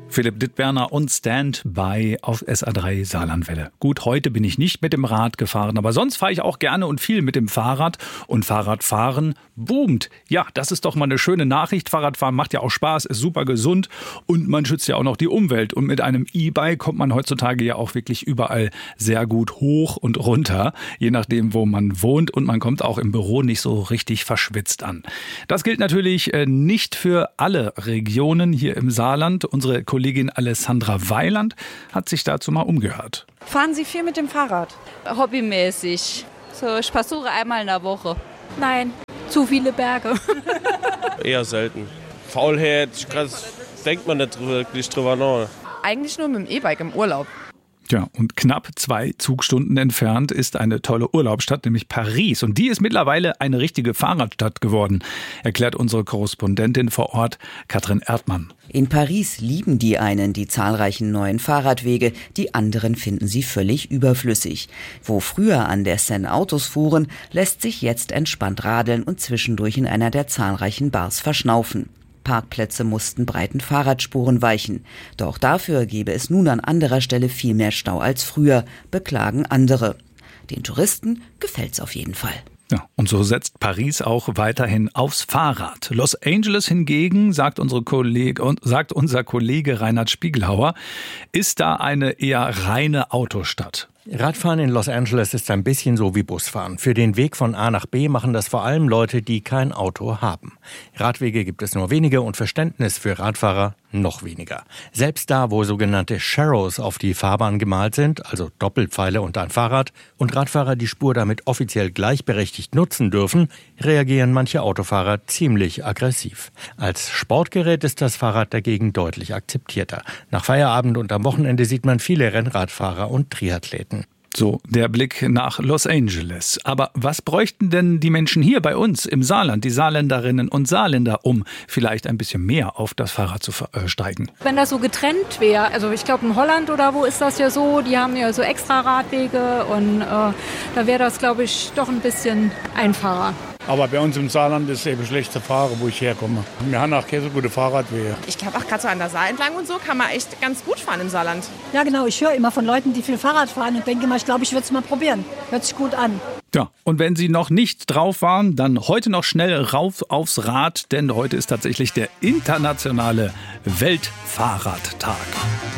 Philipp Dittberner und Stand-by auf SA3 Saarlandwelle. Gut, heute bin ich nicht mit dem Rad gefahren, aber sonst fahre ich auch gerne und viel mit dem Fahrrad. Und Fahrradfahren boomt. Ja, das ist doch mal eine schöne Nachricht. Fahrradfahren macht ja auch Spaß, ist super gesund und man schützt ja auch noch die Umwelt. Und mit einem E-Bike kommt man heutzutage ja auch wirklich überall sehr gut hoch und runter, je nachdem, wo man wohnt. Und man kommt auch im Büro nicht so richtig verschwitzt an. Das gilt natürlich nicht für alle Regionen hier im Saarland. Unsere Kollegin Alessandra Weiland hat sich dazu mal umgehört. Fahren Sie viel mit dem Fahrrad? Hobbymäßig. So, ich versuche einmal in der Woche. Nein, zu viele Berge. Eher selten. Faulheit, denkt man nicht wirklich drüber nach. Eigentlich nur mit dem E-Bike im Urlaub. Ja, und knapp 2 Zugstunden entfernt ist eine tolle Urlaubsstadt, nämlich Paris. Und die ist mittlerweile eine richtige Fahrradstadt geworden, erklärt unsere Korrespondentin vor Ort, Katrin Erdmann. In Paris lieben die einen die zahlreichen neuen Fahrradwege, die anderen finden sie völlig überflüssig. Wo früher an der Seine Autos fuhren, lässt sich jetzt entspannt radeln und zwischendurch in einer der zahlreichen Bars verschnaufen. Parkplätze mussten breiten Fahrradspuren weichen. Doch dafür gäbe es nun an anderer Stelle viel mehr Stau als früher, beklagen andere. Den Touristen gefällt's auf jeden Fall. Ja, und so setzt Paris auch weiterhin aufs Fahrrad. Los Angeles hingegen, sagt unser Kollege Reinhard Spiegelhauer, ist da eine eher reine Autostadt. Radfahren in Los Angeles ist ein bisschen so wie Busfahren. Für den Weg von A nach B machen das vor allem Leute, die kein Auto haben. Radwege gibt es nur wenige und Verständnis für Radfahrer noch weniger. Selbst da, wo sogenannte Sharrows auf die Fahrbahn gemalt sind, also Doppelpfeile und ein Fahrrad, und Radfahrer die Spur damit offiziell gleichberechtigt nutzen dürfen, reagieren manche Autofahrer ziemlich aggressiv. Als Sportgerät ist das Fahrrad dagegen deutlich akzeptierter. Nach Feierabend und am Wochenende sieht man viele Rennradfahrer und Triathleten. So, der Blick nach Los Angeles. Aber was bräuchten denn die Menschen hier bei uns im Saarland, die Saarländerinnen und Saarländer, um vielleicht ein bisschen mehr auf das Fahrrad zu steigen? Wenn das so getrennt wäre, also ich glaube in Holland oder wo ist das ja so, die haben ja so extra Radwege und da wäre das, glaube ich, doch ein bisschen einfacher. Aber bei uns im Saarland ist es eben schlecht zu fahren, wo ich herkomme. Wir haben auch keine so gute Fahrradwege. Ich glaube auch gerade so an der Saar entlang und so kann man echt ganz gut fahren im Saarland. Ja genau, ich höre immer von Leuten, die viel Fahrrad fahren und denke mal, ich glaube, ich würde es mal probieren. Hört sich gut an. Ja, und wenn Sie noch nicht drauf waren, dann heute noch schnell rauf aufs Rad, denn heute ist tatsächlich der internationale Weltfahrradtag.